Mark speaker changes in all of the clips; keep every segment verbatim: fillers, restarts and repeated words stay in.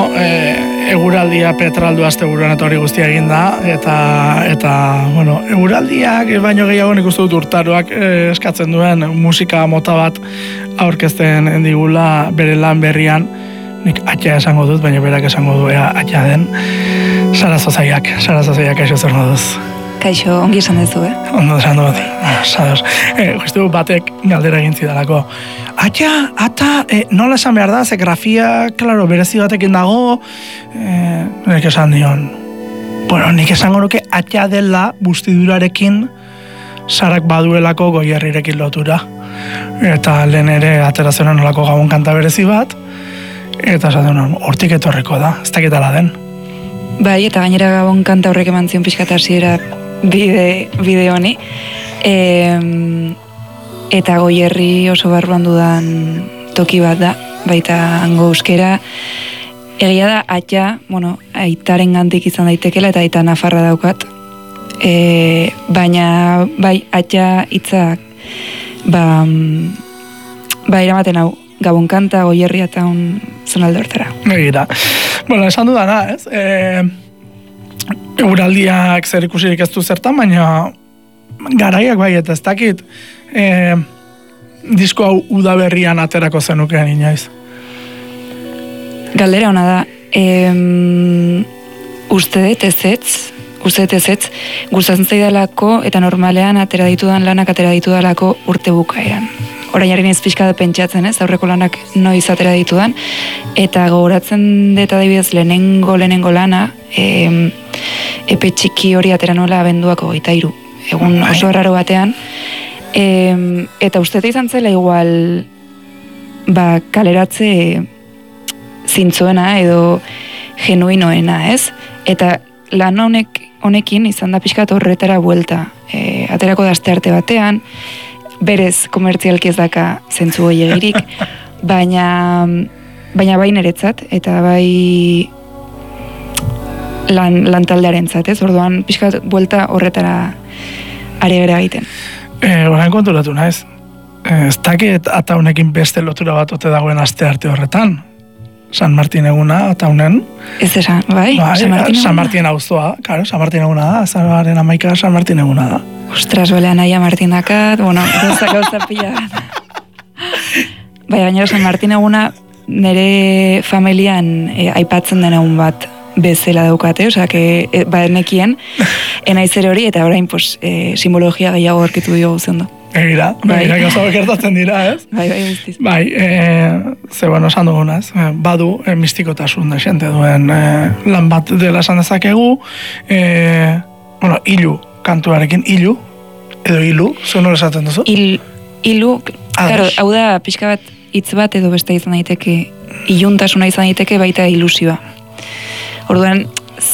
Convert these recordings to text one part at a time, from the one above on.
Speaker 1: bueno, e, eguraldia petraldu asteburuan eta hori guztia egin da, eta, eta bueno, eguraldiak baino gehiago nik uste dut urtaroak e, eskatzen duen musika mota bat aurkezten digula bere lan berrian, nik atxa esango dut, baina berak esango du ea atxa den, Sara Zozaiak, Sara Zozaiak kaixo zer moduz.
Speaker 2: Kaixo, ongi esan dezu, eh?
Speaker 1: Ondo esan dut, sados. Eh, justu batek galdera egin zidalako. Atxa, ata, eh, nola esan behar da, ze grafia, klaro, berezi batekin dago, eh, nik esan dion. Bueno, nik esango nuke atxa dela bustidurarekin Sarak baduelako Goierrirekin lotura. Eta lehen ere ateratzen nolako gabon kanta berezi bat, eta esaten nuen, hortik etorriko da, ez dakitala den.
Speaker 2: Bai, eta gainera gabon kanta horrek eman zion pixka eta hasiera bide, bide honi. E, eta Goierri oso barruan dudan toki bat da, baita hango euskera. Egia da, atxa, bueno, aitaren gantik izan daitekela eta aita nafarra daukat. E, baina, bai, atxa hitzak, ba, ba, iramaten hau, gabon kanta, Goierri eta un zonalde hortara.
Speaker 1: Egira. Bueno, esan dudana, ez? E, Euraldiak zer ikusirik ez du zertan, baina garaiak bai, eta ez dakit e, disko hau udaberrian aterako zenukeen inoiz.
Speaker 2: Galdera hona da, e, uste dut ezetz, uste dut ezetz, gustatzen zaidalako eta normalean atera ditudan lanak atera ditudalako urte bukaeran. Orain jarri naiz pixka da pentsatzen, ez, aurreko lanak noiz atera ditudan, eta gogoratzen dut adibidez lehenengo lehenengo lana, e, epe txiki hori atera nola abenduako goita hiru, egun oso erraro batean, e, eta uste izan zela igual ba, kaleratze zintzoena edo genuinoena, ez? Eta lan honek honekin izan da pixka horretara buelta, e, aterako da aste arte batean, berez komertzialki ez daka zentzu goiegirik, baina baina bai niretzat, eta bai lan, lan taldearen zat, ez? Orduan pixka buelta horretara ari gara egiten.
Speaker 1: E, Orain konturatu naiz, ez dakit ata honekin beste lotura bat ote dagoen aste arte horretan, San Martin eguna, eta honen.
Speaker 2: Ez esan, bai?
Speaker 1: Bai,
Speaker 2: San Martin eguna?
Speaker 1: San Martin auzoa, claro, San Martin eguna da, azararen amaika San Martin eguna da.
Speaker 2: Ostras, balean aia Martinakat, bueno, gauza gauza pila bat. Bai, gainera San Martin eguna nire familian e, aipatzen den egun bat bezala daukate, osea, que e, ba nekien, enaiz ere hori, eta orain, pues, e, simbologia gehiago aurkitu dio guzondo.
Speaker 1: Egira,
Speaker 2: bai,
Speaker 1: egira gauza gertatzen dira, ez?
Speaker 2: Bai, bai, guztiz.
Speaker 1: Bai, e, ze bueno, esan dugunaz, e, badu e, mistikotasun da xente duen e, lan bat dela esan dezakegu, e, bueno, ilu kantuarekin, ilu, edo ilu, zuen hori esaten duzu?
Speaker 2: Il, ilu, claro, hau da pixka bat hitz bat edo beste izan daiteke, iluntasuna izan daiteke baita ilusioa. Orduan,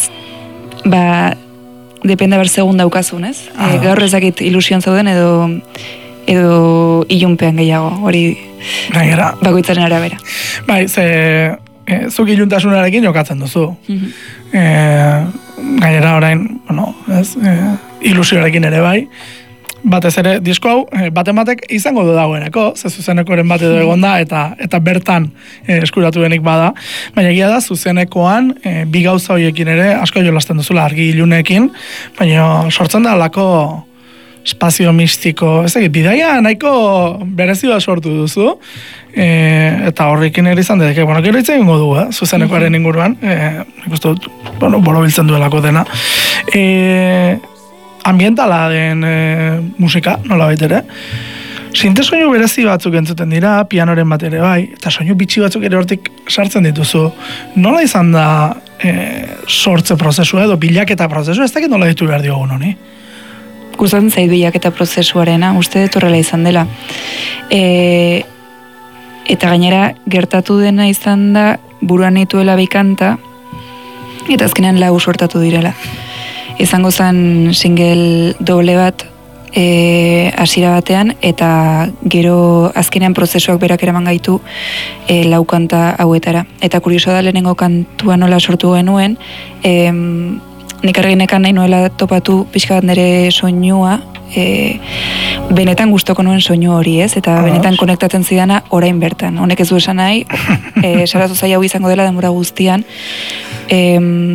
Speaker 2: ba, depende ber segun daukazun, ez? Ah, e, gaur ezakit ilusioan zauden edo edo ilunpean gehiago, hori
Speaker 1: Gainera,
Speaker 2: bakoitzaren arabera.
Speaker 1: Bai, ze e, zuk iluntasunarekin jokatzen duzu.
Speaker 2: Mm-hmm.
Speaker 1: E, gainera orain, bueno, ez, e, ilusioarekin ere bai, batez ere, disko hau, baten batek izango du dagoeneko, ze zuzenekoren bat edo egon da, eta, eta bertan e, eskuratu denik bada, baina egia da, zuzenekoan, e, bi gauza horiekin ere, asko jolasten duzula argi ilunekin, baina sortzen da alako espazio mistiko, ez egit, bidaia nahiko berezioa sortu duzu, e, eta horrekin ere izan dedeke, bueno, gero itzen ingo du, eh, zuzenekoaren inguruan, e, ikustu, bueno, borobiltzen duelako dena, e, ambientala den e, musika, nola baitere. Sinte soinu berezi batzuk entzuten dira, pianoren bat ere bai, eta soinu bitxi batzuk ere hortik sartzen dituzu. Nola izan da e, sortze prozesua edo bilaketa prozesua, ez dakit nola ditu behar diogun honi?
Speaker 2: Gustatzen zait bilaketa prozesuarena, uste dut horrela izan dela. E, eta gainera, gertatu dena izan da, buruan nituela bikanta, eta azkenean lau sortatu direla. Izango zen single doble bat e, hasiera batean, eta gero azkenean prozesuak berak eraman gaitu e, lau kanta hauetara. Eta kurioso da lehenengo kantua nola sortu genuen, e, nik arginekan nahi nuela topatu pixka bat nire soinua, e, benetan gustoko nuen soinu hori, ez? Eta benetan konektatzen zidana orain bertan. Honek ez du esan nahi, e, saratu zai hau izango dela denbora guztian. E,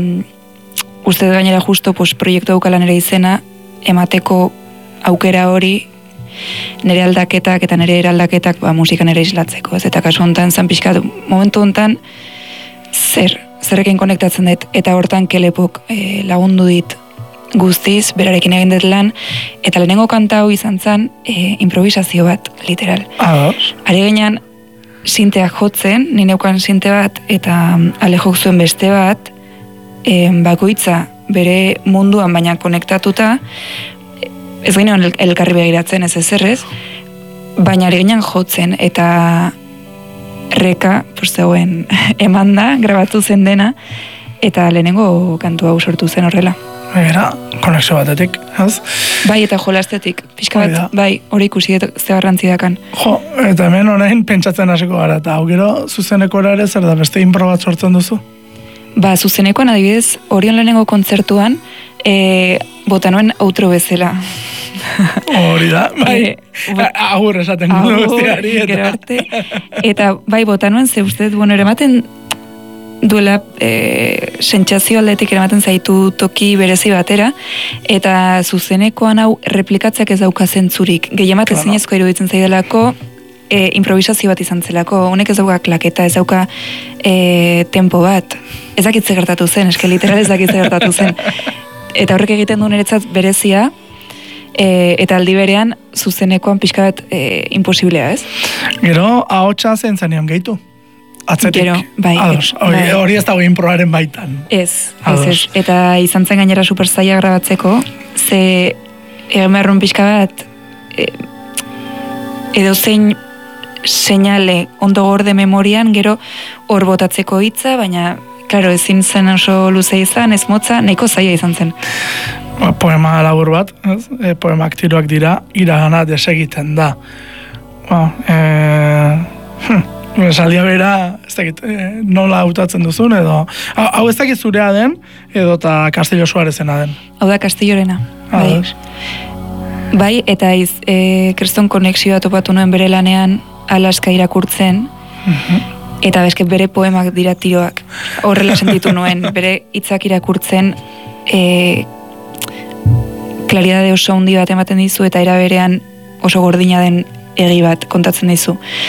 Speaker 2: uste gainera justo pues, proiektu daukalan ere izena, emateko aukera hori, nire aldaketak eta nire eraldaketak ba, musikan ere islatzeko. Ez? Eta kasu honetan, zan pixkat, momentu honetan, zer, zerrekin konektatzen dut, eta hortan kelepok e, lagundu dit guztiz, berarekin egin dut lan, eta lehenengo kanta hau izan zen e, improvisazio bat, literal.
Speaker 1: Ados.
Speaker 2: Ari ginean, sinteak jotzen, nineukan sinte bat, eta ale jok zuen beste bat, e, bakoitza bere munduan baina konektatuta, ez ginean el, elkarri begiratzen ez ezerrez, baina ari ginean jotzen, eta reka, pues zegoen, eman da, grabatu zen dena, eta lehenengo kantu hau sortu zen horrela.
Speaker 1: Era, konexio batetik, ez?
Speaker 2: Bai, eta jolastetik, pixka bat, bai, hori ikusi ze garrantzi dakan.
Speaker 1: Jo, eta hemen orain pentsatzen hasiko gara, eta hau gero zuzenekora ere zer da, beste impro bat sortzen duzu?
Speaker 2: Ba, zuzenekoan adibidez, Orion lehenengo kontzertuan, e, bota nuen outro bezala.
Speaker 1: Hori da, bai, e, agur esaten gudu guztiari.
Speaker 2: Gero arte, eta bai, bota nuen, ze uste, bueno, ere ematen duela e, sentsazio aldetik eramaten zaitu toki berezi batera, eta zuzenekoan hau replikatzeak ez dauka zentzurik. Gehiemat claro. Ezinezko iruditzen zaidalako e, improvisazio bat izan zelako. Honek ez dauka klaketa, ez dauka e, tempo bat. Ez dakitze gertatu zen, eske literal ez dakitze gertatu zen. Eta horrek egiten du niretzat berezia, e, eta aldi berean zuzenekoan pixka bat e, imposiblea, ez?
Speaker 1: Gero, ahotsa zen zenion gehitu? Atzetik,
Speaker 2: Gero, bai,
Speaker 1: ados, hori,
Speaker 2: bai.
Speaker 1: hori ez dago improaren baitan.
Speaker 2: Ez, ez, ez, eta izan zen gainera super zaila grabatzeko, ze egemarrun pixka bat, e, edo zein seinale ondo gorde memorian, gero hor botatzeko hitza, baina, klaro, ezin zen oso luze izan, ez motza, nahiko zaila izan zen.
Speaker 1: Poema labur bat, ez? E, poemak tiroak dira, iragana desegiten da. Ba, e, hm. Esaldia bera, ez dakit, nola hautatzen duzun, edo... Hau ez dakit zurea den, edo eta Castillo Suarezena den.
Speaker 2: Hau da Castilloarena, bai. Bai, eta iz, e, Kreston konexioa topatu nuen bere lanean, Alaska irakurtzen, uh-huh. Eta bezke bere poemak dira tiroak. Horrela sentitu nuen, bere hitzak irakurtzen, e, klaridade oso handi bat ematen dizu, eta era berean oso gordina den egi bat kontatzen dizu.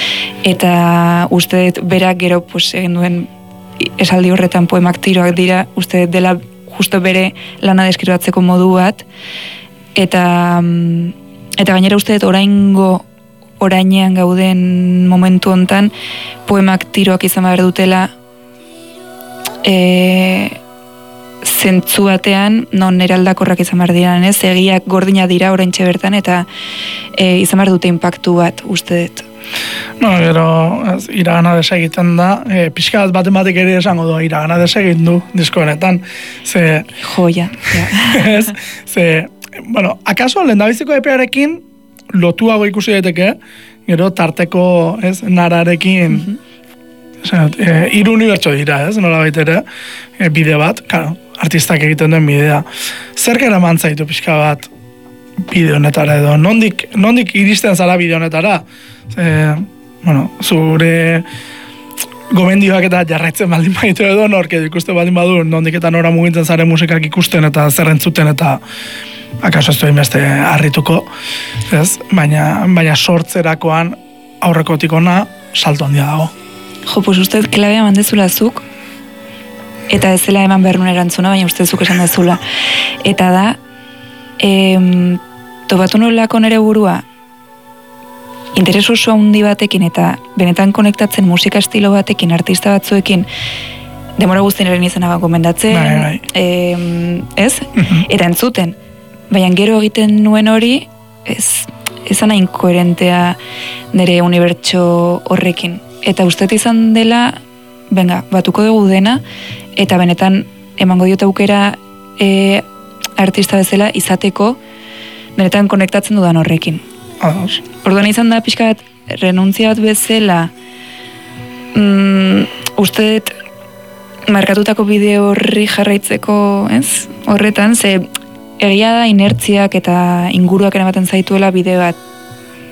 Speaker 2: Eta uste dut berak gero pues, egin duen esaldi horretan poemak tiroak dira, uste dut dela justo bere lana deskribatzeko modu bat, eta eta gainera uste dut oraingo orainean gauden momentu hontan poemak tiroak izan behar dutela e, zentzu batean, non nire aldakorrak izan behar diran, ez? Egiak gordina dira oraintxe bertan, eta e, izan behar dute impactu bat, uste dut.
Speaker 1: No, gero, ez, iragana desegiten da, e, pixka bat batek ere esango du, iragana desegin du diskoenetan, ze...
Speaker 2: Joia, ja.
Speaker 1: Ez, ze, bueno, akaso lehendabiziko epearekin lotuago ikusi daiteke, gero tarteko, ez, nararekin, mm-hmm. E, hiru unibertso dira, ez, nola baitere, e, bide bat, claro, artistak egiten duen bidea. Zer gara mantzaitu pixka bat bide honetara edo, nondik, nondik iristen zara bide honetara? E, bueno, zure gomendioak eta jarraitzen baldin baitu edo, nork edo ikusten baldin badu, nondik eta nora mugintzen zare musikak ikusten eta zerrentzuten eta akaso ez duen beste harrituko, ez? Baina, baina sortzerakoan aurrekotik ona salto handia dago.
Speaker 2: Jo, pues uste klabea mandezula zuk, eta ez zela eman behar nuen erantzuna, baina uste zuk esan dezula. Eta da, em, topatu nolako nere burua, interes oso handi batekin eta benetan konektatzen musika estilo batekin, artista batzuekin, demora guztien eren izan aban gomendatzen,
Speaker 1: bai, bai.
Speaker 2: Em, ez? Uh-huh. Eta entzuten. Baina gero egiten nuen hori, ez, ezan hain koherentea nire unibertso horrekin. Eta uste izan dela, venga, batuko dugu dena, eta benetan emango diot aukera e, artista bezala izateko, benetan konektatzen dudan horrekin.
Speaker 1: Ados.
Speaker 2: Orduan izan da pixka bat renuntzia bat bezala, mm, uste dut markatutako bideo horri jarraitzeko, ez? Horretan, ze egia da inertziak eta inguruak eramaten zaituela bide bat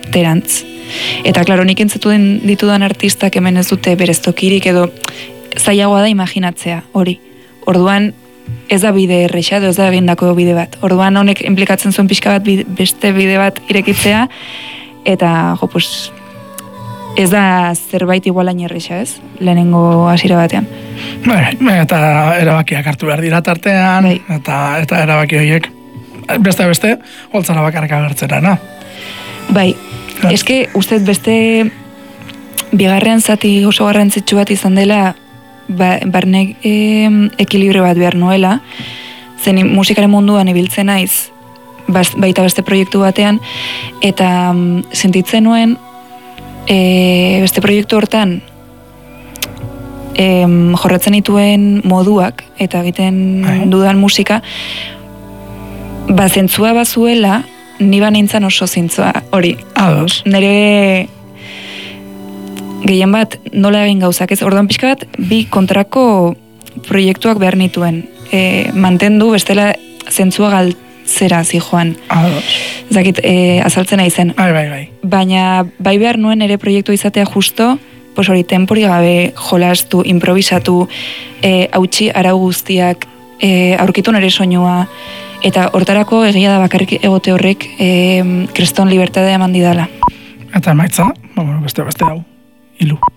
Speaker 2: terantz. Eta, klaro, nik entzetu den ditudan artistak hemen ez dute bereztokirik edo zailagoa da imaginatzea, hori. Orduan, ez da bide erresa, edo ez da egindako bide bat. Orduan, honek implikatzen zuen pixka bat bide, beste bide bat irekitzea, eta, jo, pues, ez da zerbait igualain erresa, ez? Lehenengo hasiera batean.
Speaker 1: Bai, eta erabakiak hartu behar dira tartean,
Speaker 2: bai.
Speaker 1: eta, eta erabaki horiek beste beste, holtzara bakarrik agertzera, na?
Speaker 2: Bai, ja. Eske, ustez beste bigarrean zati oso garrantzitsu bat izan dela, ba, barnek e, ekilibrio bat behar nuela, zen musikaren munduan ibiltzen naiz, bas, baita beste proiektu batean, eta mm, sentitzen nuen, e, beste proiektu hortan, e, jorratzen dituen moduak, eta egiten Ai. dudan musika, ba, zentzua bazuela, ni ba nintzen oso zintzua, hori.
Speaker 1: Ados.
Speaker 2: Nere gehien bat nola egin gauzak, ez? Orduan pixka bat, bi kontrako proiektuak behar nituen. E, mantendu, bestela zentzua galtzera zijoan.
Speaker 1: Ados.
Speaker 2: Zakit, e, azaltzen aizen.
Speaker 1: Bai, bai, bai.
Speaker 2: Baina, bai behar nuen ere proiektu izatea justo, pues hori, tempori gabe, jolastu, improvisatu, e, hautsi arau guztiak, e, aurkitu nere soinua, eta hortarako egia da bakarrik egote horrek e, kriston libertadea eman didala.
Speaker 1: Eta emaitza, bueno, beste beste hau, ilu.